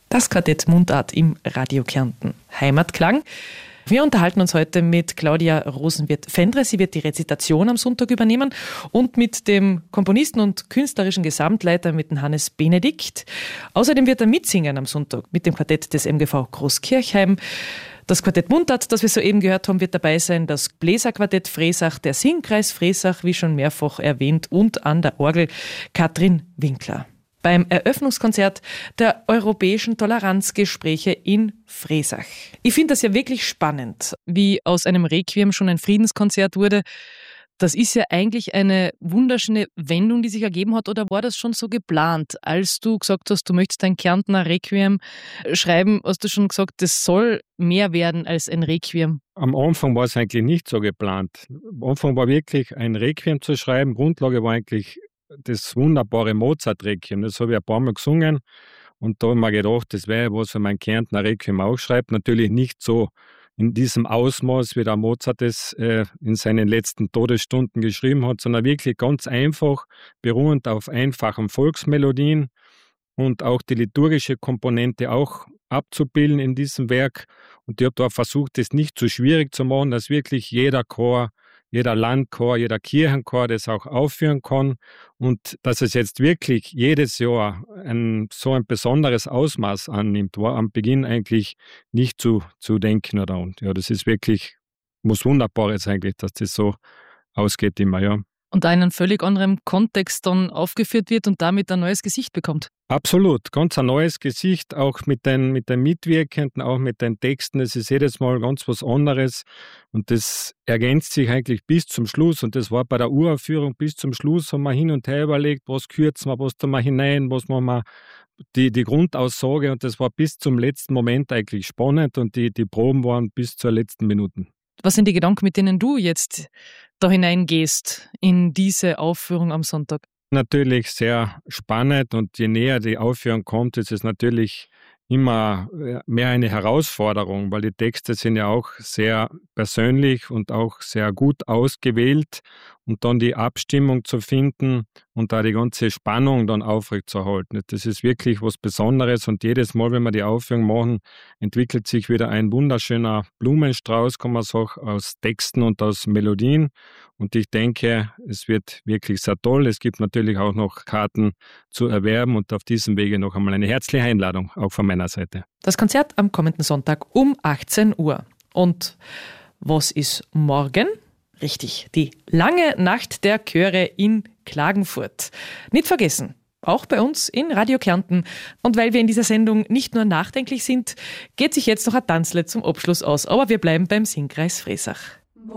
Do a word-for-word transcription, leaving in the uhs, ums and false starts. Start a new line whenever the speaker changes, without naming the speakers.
Das Quartett Mundart im Radio Kärnten. Heimatklang. Wir unterhalten uns heute mit Claudia Rosenwirt-Fendre. Sie wird die Rezitation am Sonntag übernehmen und mit dem Komponisten und künstlerischen Gesamtleiter, mit dem Hannes Benedikt. Außerdem wird er mitsingen am Sonntag mit dem Quartett des M G V Großkirchheim. Das Quartett Mundart, das wir soeben gehört haben, wird dabei sein. Das Bläserquartett Fresach, der Singkreis Fresach, wie schon mehrfach erwähnt, und an der Orgel Katrin Winkler. Beim Eröffnungskonzert der Europäischen Toleranzgespräche in Fresach. Ich finde das ja wirklich spannend, wie aus einem Requiem schon ein Friedenskonzert wurde. Das ist ja eigentlich eine wunderschöne Wendung, die sich ergeben hat. Oder war das schon so geplant? Als du gesagt hast, du möchtest ein Kärntner Requiem schreiben, hast du schon gesagt, das soll mehr werden als ein Requiem?
Am Anfang war es eigentlich nicht so geplant. Am Anfang war wirklich ein Requiem zu schreiben. Grundlage war eigentlich das wunderbare Mozart-Requiem. Das habe ich ein paar Mal gesungen. Und da habe ich mir gedacht, das wäre was, wenn mein Kärntner Requiem auch schreibt. Natürlich nicht so in diesem Ausmaß, wie der Mozart es äh, in seinen letzten Todesstunden geschrieben hat, sondern wirklich ganz einfach, beruhend auf einfachen Volksmelodien und auch die liturgische Komponente auch abzubilden in diesem Werk. Und ich habe da versucht, das nicht zu schwierig zu machen, dass wirklich jeder Chor, jeder Landchor, jeder Kirchenchor das auch aufführen kann und dass es jetzt wirklich jedes Jahr ein, so ein besonderes Ausmaß annimmt, war am Beginn eigentlich nicht zu, zu denken. Oder? Und ja, das ist wirklich was Wunderbares eigentlich, dass das so ausgeht immer, ja.
Und da in einem völlig anderen Kontext dann aufgeführt wird und damit ein neues Gesicht bekommt.
Absolut, ganz ein neues Gesicht, auch mit den, mit den Mitwirkenden, auch mit den Texten. Es ist jedes Mal ganz was anderes und das ergänzt sich eigentlich bis zum Schluss. Und das war bei der Uraufführung bis zum Schluss, haben wir hin und her überlegt, was kürzen wir, was tun wir hinein, was machen wir, die, die Grundaussage. Und das war bis zum letzten Moment eigentlich spannend und die, die Proben waren bis zur letzten Minute.
Was sind die Gedanken, mit denen du jetzt da hineingehst in diese Aufführung am Sonntag?
Natürlich sehr spannend und je näher die Aufführung kommt, ist es natürlich immer mehr eine Herausforderung, weil die Texte sind ja auch sehr persönlich und auch sehr gut ausgewählt und dann die Abstimmung zu finden und da die ganze Spannung dann aufrechtzuerhalten. Das ist wirklich was Besonderes und jedes Mal, wenn wir die Aufführung machen, entwickelt sich wieder ein wunderschöner Blumenstrauß, kann man sagen, aus Texten und aus Melodien und ich denke, es wird wirklich sehr toll. Es gibt natürlich auch noch Karten zu erwerben und auf diesem Wege noch einmal eine herzliche Einladung, auch von meiner Seite.
Das Konzert am kommenden Sonntag um achtzehn Uhr. Und was ist morgen? Richtig, die lange Nacht der Chöre in Klagenfurt. Nicht vergessen, auch bei uns in Radio Kärnten. Und weil wir in dieser Sendung nicht nur nachdenklich sind, geht sich jetzt noch ein Tanzlied zum Abschluss aus. Aber wir bleiben beim Singkreis Fresach.